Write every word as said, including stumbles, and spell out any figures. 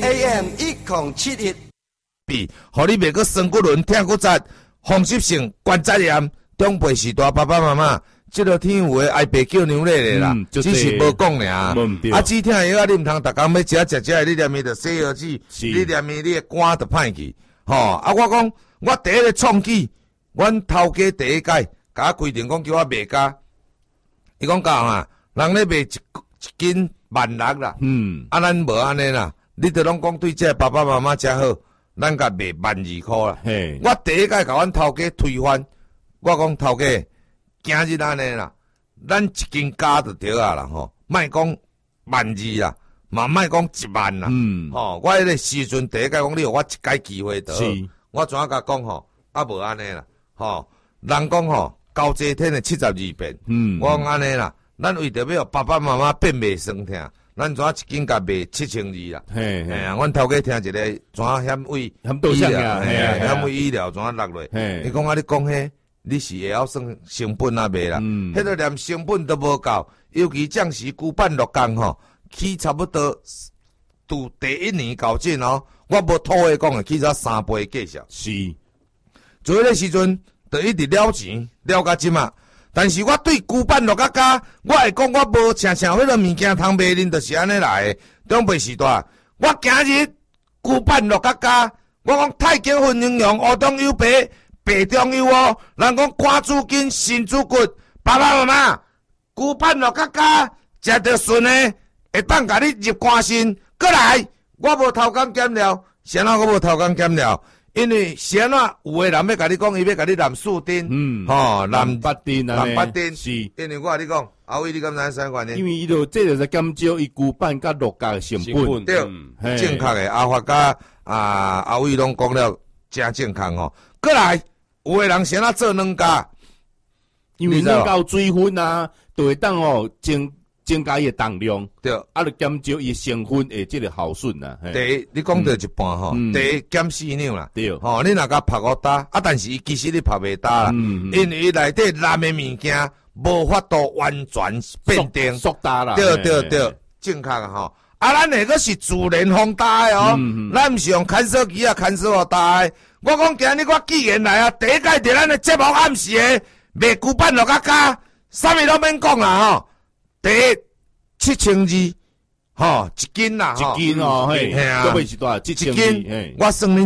A M 一零七一， 比，互你袂阁酸骨轮、痛骨折、风湿性关节炎、长辈时代爸爸妈妈，即落天有诶爱白叫娘咧咧啦， 嗯、 只是无讲尔。啊，止痛药啊，你毋通逐工要食食食，你念伊着西药剂，你念伊你诶肝着歹去。吼、哦，啊，我讲我第一个创举，阮头家第一届，甲我规定讲叫我卖价，伊讲教啊，人咧卖一一斤万六啦， 嗯， 啊，咱无安尼啦，你着拢讲对这爸爸妈妈真好，咱甲卖万二箍啦。我第一届甲阮头家推翻，我讲头家，今日安尼啦，咱一斤加就对啊啦吼，莫讲万二啦。嘛，莫讲一万啦，嗯，吼、哦，我迄个时阵第一届讲，你互我一届机会得，我怎啊甲讲吼，啊无安尼啦，吼、哦，人讲吼，交济天的七十二变，嗯，我讲安尼啦，咱为着要爸爸妈妈变袂酸痛，咱怎啊一斤甲卖七千二啦，嘿，嘿啊，阮头家听一个怎啊险位医疗，嘿啊，险位醫療怎啊落落，伊講啊，你講迄，你是會曉算成本啊賣啦，嗯，迄個連成本都無夠，尤其將士舊辦六工吼。起差不多，拄第一年到這哦，我無土話講誒，起咗三倍計數。是，做迄個時陣，就一直了錢，了甲即嘛。但是我對舊辦落甲加，我會講我無常常迄個物件通賣恁，就是安尼來誒。長輩時代，我今日舊辦落甲加，我講太極分營養，烏中有白，白中有烏。人講肝主筋，腎主骨，爸爸媽媽，舊辦落甲加，食着順誒。會當甲你入肝腎，過來，我無頭工減了，啥物我無頭工減了，因為啥物有個人要甲你講，伊要甲你藍樹丁，嗯，吼藍八丁，藍八丁是，因為我甲你講，阿偉你敢知啥原因？ 因為伊就這就是減少伊舊辦甲落價嘅成本， 對，正確嘅，阿發甲啊阿偉攏講了真正確吼，過來，有個人啥物做兩家， 因為兩家有水分啊，就會當哦增。增加伊重量， 對， 啊，就減少伊成分誒，即個耗損啦。 第一，你講到一半吼，第一減飼料啦，對，吼，你若甲拍互打，啊，但是伊其實你拍袂打啦，因為伊內底藍誒物件無法度完全變定， 塑打啦， 對對對，正確啊吼。啊，咱那個是自然風打誒哦，咱毋是用牽手機啊牽手互打誒。我講今日我既然來啊，第一屆佇咱誒節目暗時誒，賣舊版落甲加，啥物攏免講啦吼。第一七千二，吼一斤啦， 一斤哦，嘿，都袂是多，一斤， 我算你。